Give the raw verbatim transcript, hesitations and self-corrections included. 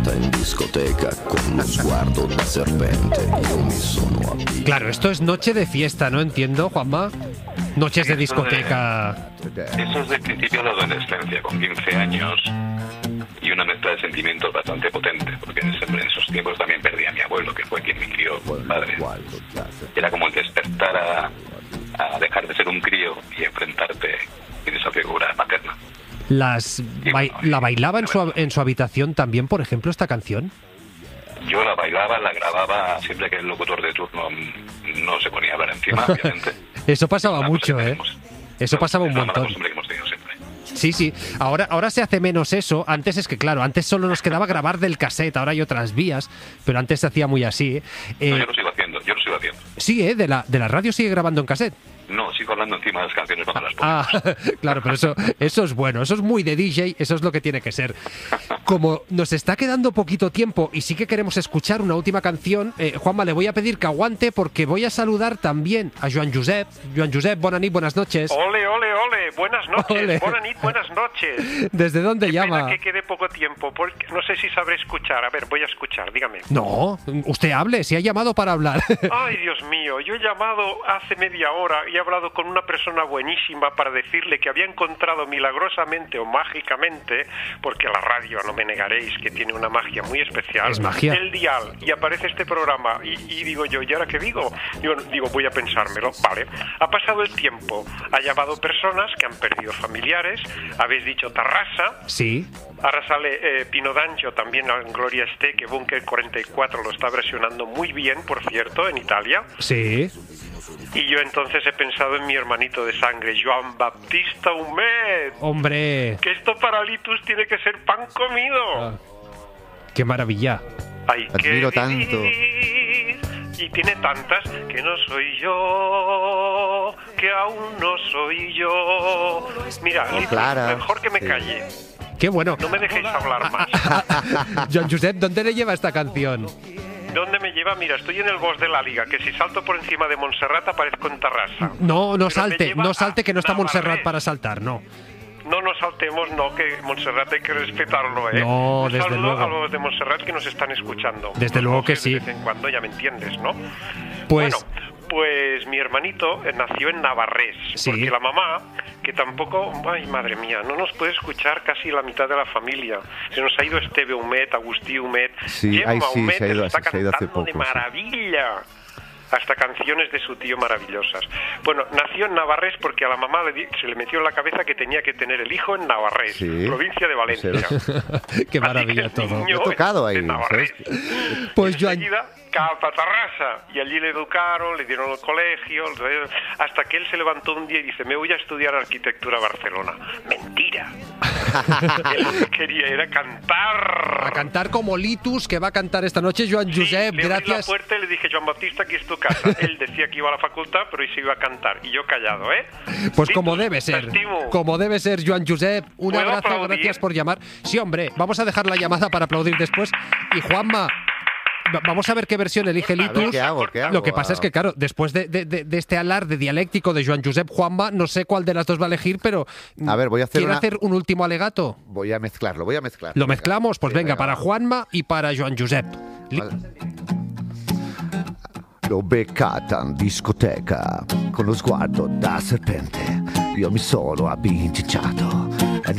fiesta in discoteca con lo sguardo da serpente. Io mi sono abituato. Claro, esto es noche de fiesta, ¿no? Entiendo, Juanma. Noches de discoteca. Eso es de principio de la adolescencia, con quince años, y una mezcla de sentimientos bastante potente, porque en esos tiempos también perdí a mi abuelo, que fue quien me crió, mi padre. Era como el despertar a, a dejar de ser un crío y enfrentarte en esa figura materna. Las ba- ¿La bailaba en su, en su habitación también, por ejemplo, esta canción? Yo la bailaba, la grababa siempre que el locutor de turno no se ponía a hablar encima, obviamente. Eso pasaba mucho, ¿eh? Eso pasaba un montón. Sí, sí. Ahora, ahora se hace menos eso. Antes es que, claro, antes solo nos quedaba grabar del cassette. Ahora hay otras vías, pero antes se hacía muy así. Eh, no, yo lo sigo haciendo, yo lo sigo haciendo. Sí, ¿eh? De la, de la radio sigue grabando en cassette. No, sigo hablando encima de las canciones cuando las pongo. Ah, claro, pero eso, eso es bueno, eso es muy de D J, eso es lo que tiene que ser. Como nos está quedando poquito tiempo y sí que queremos escuchar una última canción, eh, Juanma, le voy a pedir que aguante porque voy a saludar también a Joan Josep. Joan Josep, bona nit, buenas noches. Ole, ole, ole, buenas noches, ole. Bona nit, buenas noches. ¿Desde dónde Qué llama? Pena que quede poco tiempo, porque no sé si sabré escuchar. A ver, voy a escuchar, dígame. No, usted hable, si ha llamado para hablar. Ay, Dios mío, yo he llamado hace media hora y he hablado con una persona buenísima para decirle que había encontrado milagrosamente o mágicamente, porque la radio, no me negaréis, que tiene una magia muy especial, es magia. El dial, y aparece este programa, y, y digo yo, ¿y ahora qué digo? Yo digo, voy a pensármelo, vale. Ha pasado el tiempo, ha llamado personas que han perdido familiares, habéis dicho Tarrasa, sí. Ahora sale eh, Pino D'Angio, también en Gloria Esté, que Bunker cuarenta y cuatro lo está versionando muy bien, por cierto, en Italia. Sí. Y yo entonces he pensado en mi hermanito de sangre, Joan Baptista Humet. ¡Hombre! Que esto para Litus tiene que ser pan comido. Ah, ¡qué maravilla! Hay Admiro que vivir. tanto. Y tiene tantas que no soy yo, que aún no soy yo. Mira, Oh, Litus, Clara. mejor que me Sí. calle. ¡Qué bueno! No me dejéis hablar más. Joan Josep, ¿dónde le lleva esta canción? ¿Dónde me lleva? Mira, estoy en el Bosc de la Liga, que si salto por encima de Montserrat aparezco en Tarrasa. No, no Pero salte, me lleva no salte, que no está a Montserrat Navarrés. para saltar, no. No nos saltemos, no, que Montserrat hay que respetarlo, ¿eh? No, Un desde saludo luego. a los de Montserrat que nos están escuchando. Desde Los luego que coges sí. De vez en cuando, ya me entiendes, ¿no? Pues... Bueno, pues mi hermanito eh, nació en Navarrés, Sí. porque la mamá, que tampoco, ay madre mía, no nos puede escuchar casi la mitad de la familia. Se nos ha ido Esteve Humet, Agustí Humet, Sí, Gemma ay, sí, Humet, se ha ido- está se ha ido hace cantando de poco, sí. maravilla. Hasta canciones de su tío maravillosas. Bueno, nació en Navarrés porque a la mamá le di- se le metió en la cabeza que tenía que tener el hijo en Navarrés, Sí. provincia de Valencia. Qué maravilla Así que el todo. niño Yo he tocado es de ahí, Navarrés. Pues Joan... Enseguida, capa a Tarrasa, y allí le educaron, le dieron el colegio, hasta que él se levantó un día y dice, me voy a estudiar arquitectura a Barcelona. Mentira. Él lo que quería era cantar. A cantar como Litus, que va a cantar esta noche. Joan Sí, Josep, le abrí la gracias. puerta y le dije, Joan Baptista, aquí es tu casa. Él decía que iba a la facultad, pero hoy se iba a cantar. Y yo callado, ¿eh? Pues Litus, como debe te ser, estimo. como debe ser, Joan Josep. Un ¿Puedo abrazo, aplaudir? gracias por llamar. Sí, hombre, vamos a dejar la llamada para aplaudir después. Y Juanma, va- vamos a ver qué versión elige A ver, Litus. ¿qué hago? ¿Qué hago? Lo que pasa es que, claro, después de, de- de- de este alarde dialéctico de Joan Josep, Juanma, no sé cuál de las dos va a elegir, pero A ver, voy a hacer ¿quiere una- hacer un último alegato? Voy a mezclarlo, voy a mezclar. ¿Lo mezclamos? Pues Sí, venga, para va. Juanma y para Joan Josep. Li- Vale. L'ho beccata in discoteca con lo sguardo da serpente. Io mi sono abbincicciato.